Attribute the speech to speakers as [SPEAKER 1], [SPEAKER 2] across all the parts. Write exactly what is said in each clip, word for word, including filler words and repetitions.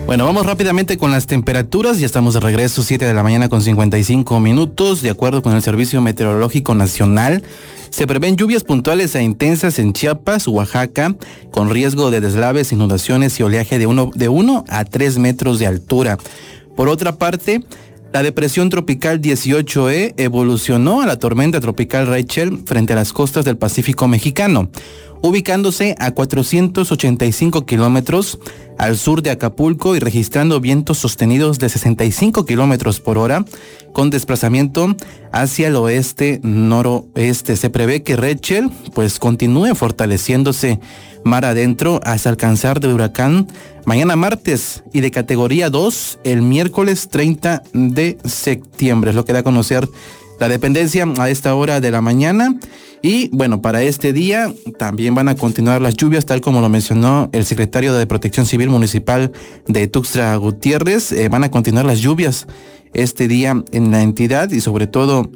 [SPEAKER 1] Bueno, vamos rápidamente con las temperaturas. Ya estamos de regreso, siete de la mañana con cincuenta y cinco minutos. De acuerdo con el Servicio Meteorológico Nacional, se prevén lluvias puntuales e intensas en Chiapas, Oaxaca, con riesgo de deslaves, inundaciones y oleaje de uno, de uno a tres metros de altura. Por otra parte, la depresión tropical dieciocho E evolucionó a la tormenta tropical Rachel frente a las costas del Pacífico mexicano, ubicándose a cuatrocientos ochenta y cinco kilómetros al sur de Acapulco y registrando vientos sostenidos de sesenta y cinco kilómetros por hora, con desplazamiento hacia el oeste-noroeste. Se prevé que Rachel pues continúe fortaleciéndose mar adentro hasta alcanzar de huracán mañana martes y de categoría dos el miércoles treinta de septiembre. Es lo que da a conocer la dependencia a esta hora de la mañana. Y bueno, para este día también van a continuar las lluvias, tal como lo mencionó el secretario de Protección Civil Municipal de Tuxtla Gutiérrez. Eh, van a continuar las lluvias este día en la entidad y sobre todo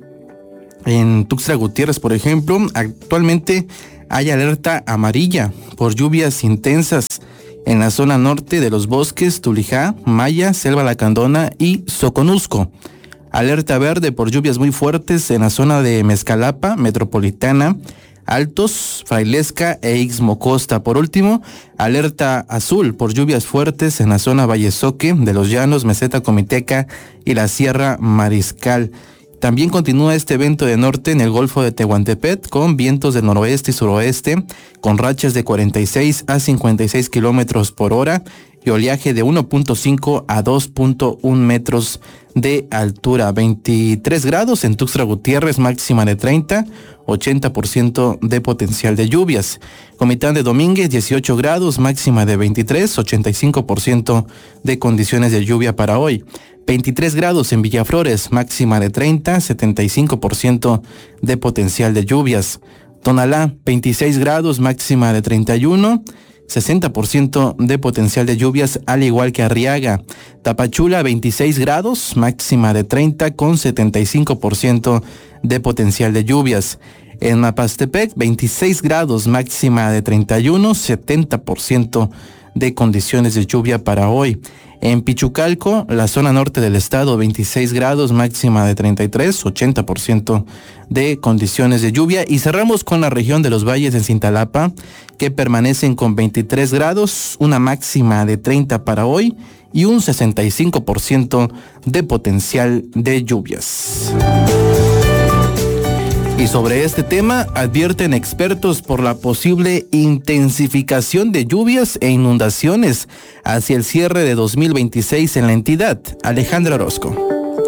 [SPEAKER 1] en Tuxtla Gutiérrez, por ejemplo. Actualmente hay alerta amarilla por lluvias intensas en la zona norte de los bosques Tulijá, Maya, Selva Lacandona y Soconusco. Alerta verde por lluvias muy fuertes en la zona de Mezcalapa, Metropolitana, Altos, Frailesca e Ixmocosta. Por último, alerta azul por lluvias fuertes en la zona Vallesoque de los Llanos, Meseta Comiteca y la Sierra Mariscal. También continúa este evento de norte en el Golfo de Tehuantepec con vientos de noroeste y suroeste, con rachas de cuarenta y seis a cincuenta y seis kilómetros por hora y oleaje de uno punto cinco a dos punto uno metros de altura. veintitrés grados en Tuxtla Gutiérrez, máxima de treinta, ochenta por ciento de potencial de lluvias. Comitán de Domínguez, dieciocho grados, máxima de veintitrés, ochenta y cinco por ciento de condiciones de lluvia para hoy. veintitrés grados en Villaflores, máxima de treinta, setenta y cinco por ciento de potencial de lluvias. Tonalá, veintiséis grados, máxima de treinta y uno, sesenta por ciento de potencial de lluvias, al igual que Arriaga. Tapachula, veintiséis grados, máxima de treinta con setenta y cinco por ciento de potencial de lluvias. En Mapastepec, veintiséis grados, máxima de treinta y uno, setenta por ciento de condiciones de lluvia para hoy. En Pichucalco, la zona norte del estado, veintiséis grados, máxima de treinta y tres, ochenta por ciento de condiciones de lluvia. Y cerramos con la región de los valles en Cintalapa, que permanecen con veintitrés grados, una máxima de treinta para hoy y un sesenta y cinco por ciento de potencial de lluvias. Y sobre este tema, advierten expertos por la posible intensificación de lluvias e inundaciones hacia el cierre de dos mil veintiséis en la entidad. Alejandra Orozco.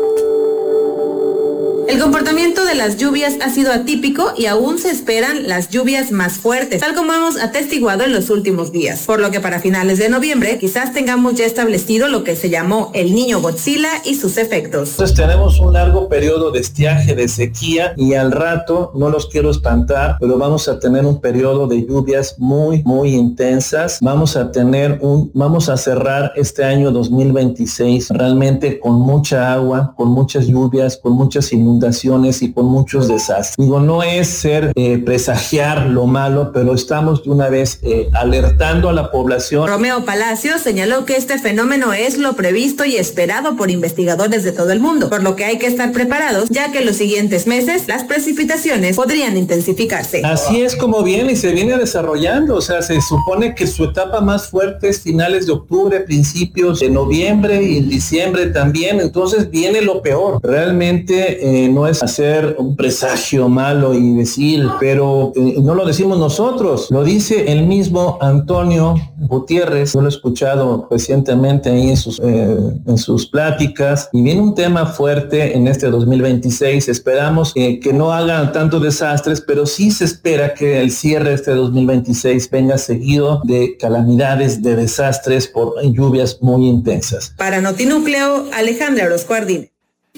[SPEAKER 2] El comportamiento de las lluvias ha sido atípico y aún se esperan las lluvias más fuertes, tal como hemos atestiguado en los últimos días, por lo que para finales de noviembre quizás tengamos ya establecido lo que se llamó el Niño Godzilla y sus efectos.
[SPEAKER 3] Entonces tenemos un largo periodo de estiaje, de sequía, y al rato, no los quiero espantar, pero vamos a tener un periodo de lluvias muy, muy intensas. Vamos a tener un, vamos a cerrar este año dos mil veintiséis realmente con mucha agua, con muchas lluvias, con muchas inundaciones y con muchos desastres. Digo, no es ser eh, presagiar lo malo, pero estamos de una vez eh, alertando a la población.
[SPEAKER 2] Romeo Palacios señaló que este fenómeno es lo previsto y esperado por investigadores de todo el mundo, por lo que hay que estar preparados, ya que en los siguientes meses las precipitaciones podrían intensificarse.
[SPEAKER 3] Así es como viene y se viene desarrollando, o sea, se supone que su etapa más fuerte es finales de octubre, principios de noviembre y en diciembre también, entonces viene lo peor. Realmente eh, no es hacer un presagio malo y decir, pero eh, no lo decimos nosotros, lo dice el mismo Antonio Gutiérrez. Yo lo he escuchado recientemente ahí en sus, eh, en sus pláticas, y viene un tema fuerte en este dos mil veintiséis. Esperamos eh, que no hagan tantos desastres, pero sí se espera que el cierre de este dos mil veintiséis venga seguido de calamidades, de desastres por lluvias muy intensas.
[SPEAKER 2] Para Notinúcleo, Alejandra Orozco Ardín.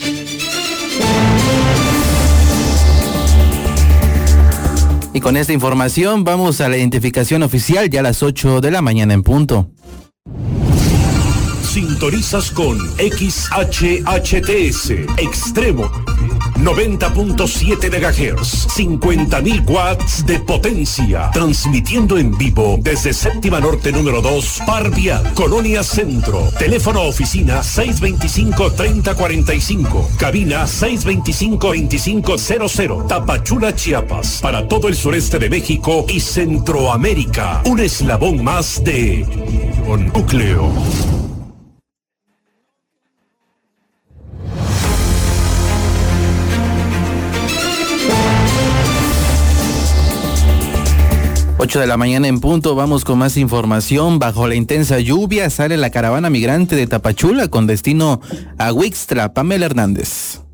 [SPEAKER 1] Y con esta información vamos a la identificación oficial ya a las ocho de la mañana en punto.
[SPEAKER 4] Sintonizas con X H H T S Extremo noventa punto siete megahertz, cincuenta mil watts de potencia, transmitiendo en vivo desde Séptima Norte número dos, Par Vial, Colonia Centro. Teléfono oficina seis veinticinco, treinta cuarenta y cinco, cabina seis veinticinco, veinticinco cero cero, Tapachula, Chiapas, para todo el sureste de México y Centroamérica. Un eslabón más de Núcleo.
[SPEAKER 1] ocho de la mañana en punto, vamos con más información. Bajo la intensa lluvia sale la caravana migrante de Tapachula con destino a Huixtla. Pamela Hernández.